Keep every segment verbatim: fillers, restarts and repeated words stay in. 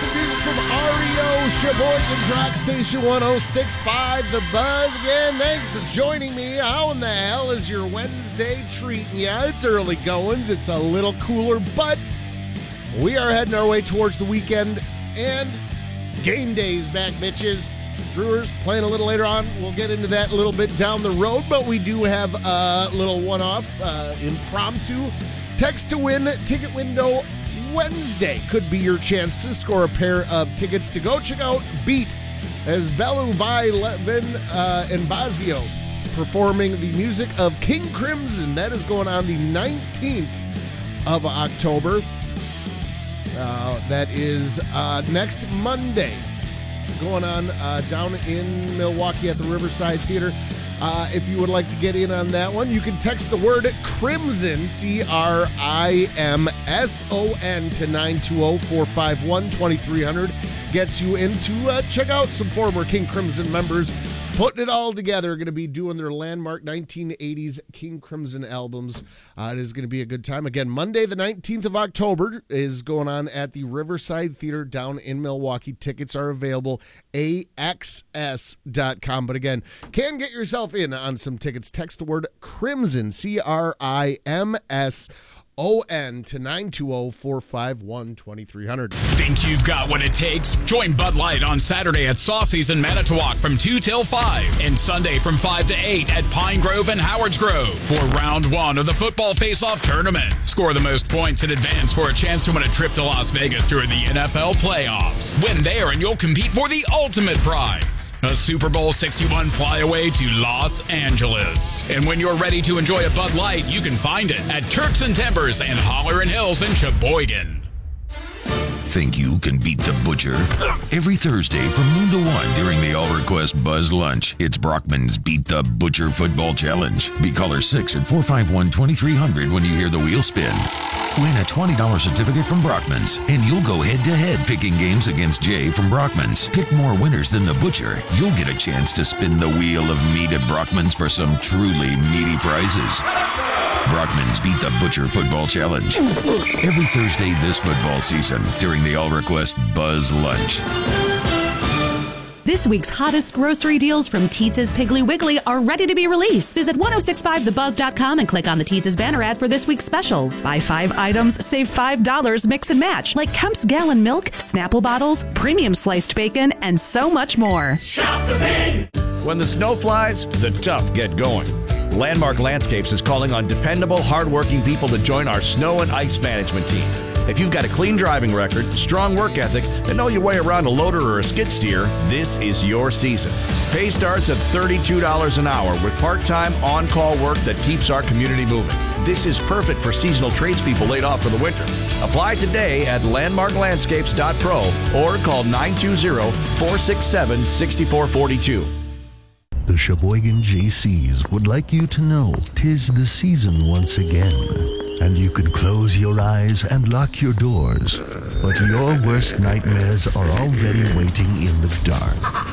some music from R E O, Sheboygan Rock Station one oh six point five, The Buzz. Again, thanks for joining me. How in the hell is your Wednesday treating ya? It's early goings. It's a little cooler, but we are heading our way towards the weekend, and game day's back, bitches. Brewers playing a little later on. We'll get into that a little bit down the road, but we do have a little one-off, uh, impromptu text to win ticket window Wednesday. Could be your chance to score a pair of tickets to go check out Beat as Belu Vai Levin uh, and Bazio performing the music of King Crimson. That is going on the nineteenth of October. Uh, that is uh, next Monday. Going on uh, down in Milwaukee at the Riverside Theater. Uh, if you would like to get in on that one, you can text the word Crimson, C R I M S O N, to nine two zero, four five one, two three zero zero. Gets you in to uh, check out some former King Crimson members putting it all together. Going to be doing their landmark nineteen eighties King Crimson albums. Uh, it is going to be a good time. Again, Monday the nineteenth of October is going on at the Riverside Theater down in Milwaukee. Tickets are available, A X S dot com. But again, can get yourself in on some tickets. Text the word Crimson, C R I M S O N, to nine two zero, four five one, two three zero zero. Think you've got what it takes? Join Bud Light on Saturday at Saucy's in Manitowoc from two till five, and Sunday from five to eight at Pine Grove and Howards Grove for round one of the football face-off tournament. Score the most points in advance for a chance to win a trip to Las Vegas during the N F L playoffs. Win there and you'll compete for the ultimate prize, a Super Bowl sixty-one flyaway to Los Angeles. And when you're ready to enjoy a Bud Light, you can find it at Turks and Timbers and Hollerin' Hills in Sheboygan. Think you can beat the Butcher? Every Thursday from noon to one during the All Request Buzz Lunch, it's Brockman's Beat the Butcher Football Challenge. Be caller six at four five one, two three zero zero when you hear the wheel spin. Win a twenty dollars certificate from Brockman's, and you'll go head-to-head picking games against Jay from Brockman's. Pick more winners than the Butcher. You'll get a chance to spin the wheel of meat at Brockman's for some truly meaty prizes. Brockman's Beat the Butcher Football Challenge. Every Thursday this football season during the All Request Buzz Lunch. This week's hottest grocery deals from Teetz's Piggly Wiggly are ready to be released. Visit ten sixty-five the buzz dot com and click on the Teetz's banner ad for this week's specials. Buy five items, save five dollars, mix and match, like Kemp's Gallon Milk, Snapple bottles, premium sliced bacon, and so much more. Shop the Pig! When the snow flies, the tough get going. Landmark Landscapes is calling on dependable, hardworking people to join our snow and ice management team. If you've got a clean driving record, strong work ethic, and know your way around a loader or a skid steer, this is your season. Pay starts at thirty-two dollars an hour with part-time, on-call work that keeps our community moving. This is perfect for seasonal tradespeople laid off for the winter. Apply today at landmark landscapes dot pro or call nine two zero, four six seven, six four four two. The Sheboygan J Cs would like you to know 'tis the season once again. And you can close your eyes and lock your doors, but your worst nightmares are already waiting in the dark.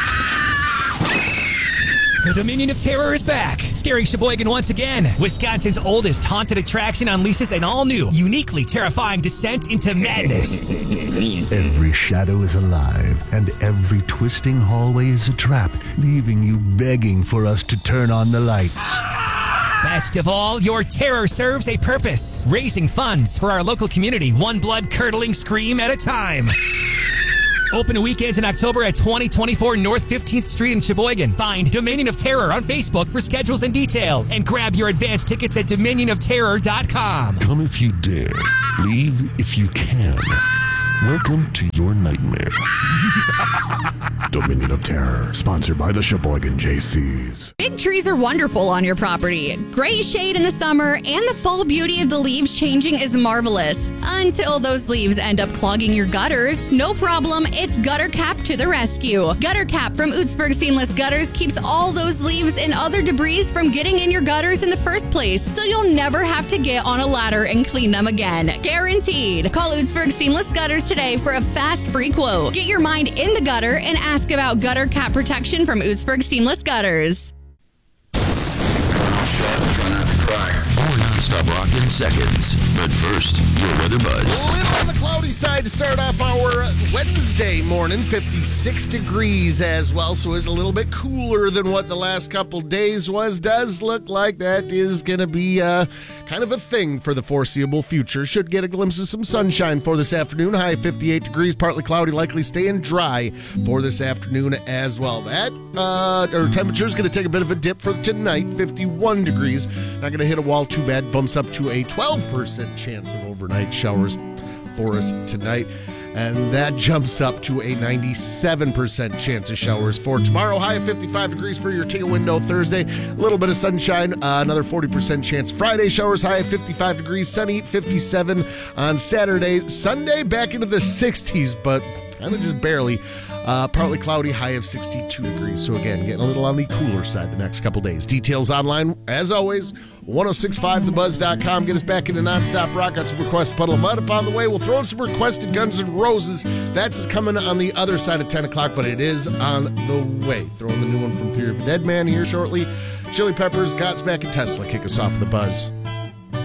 The Dominion of Terror is back, scaring Sheboygan once again. Wisconsin's oldest haunted attraction unleashes an all-new, uniquely terrifying descent into madness. Every shadow is alive, and every twisting hallway is a trap, leaving you begging for us to turn on the lights. Best of all, your terror serves a purpose, raising funds for our local community, one blood-curdling scream at a time. Open weekends in October at twenty twenty-four North fifteenth Street in Sheboygan. Find Dominion of Terror on Facebook for schedules and details. And grab your advance tickets at dominion of terror dot com. Come if you dare. Leave if you can. Welcome to your nightmare. Dominion of Terror, sponsored by the Sheboygan J Cs. Big trees are wonderful on your property. Great shade in the summer, and the fall beauty of the leaves changing is marvelous. Until those leaves end up clogging your gutters. No problem, it's Gutter Cap to the rescue. Gutter Cap from Utzberg Seamless Gutters keeps all those leaves and other debris from getting in your gutters in the first place, so you'll never have to get on a ladder and clean them again. Guaranteed. Call Utzberg Seamless Gutters today for a fast free quote. Get your mind in the gutter and ask about Gutter Cap protection from Utzberg Seamless Gutters. More non-stop rock in seconds. But first, your weather buzz. Well, on the cloudy sunny side to start off our Wednesday morning. fifty-six degrees as well, so it's a little bit cooler than what the last couple days was. Does look like that is going to be uh, kind of a thing for the foreseeable future. Should get a glimpse of some sunshine for this afternoon. High fifty-eight degrees, partly cloudy, likely staying dry for this afternoon as well. That uh, or temperature is going to take a bit of a dip for tonight. fifty-one degrees. Not going to hit a wall too bad. Bumps up to a twelve percent chance of overnight showers for us tonight. And that jumps up to a ninety-seven percent chance of showers for tomorrow. High of fifty-five degrees for your ticket window Thursday. A little bit of sunshine, uh, another forty percent chance. Friday showers, high of fifty-five degrees. Sunny, fifty-seven on Saturday. Sunday, back into the sixties, but kind of just barely. Uh, partly cloudy, high of sixty-two degrees. So again, getting a little on the cooler side the next couple days. Details online, as always, ten sixty-five the buzz dot com. Get us back into nonstop rock. Got some request Puddle of Mud up on the way. We'll throw in some requested Guns N' Roses. That's coming on the other side of ten o'clock, but it is on the way. Throwing the new one from Fear of a Dead Man here shortly. Chili Peppers, Godsmack, and Tesla kick us off the buzz.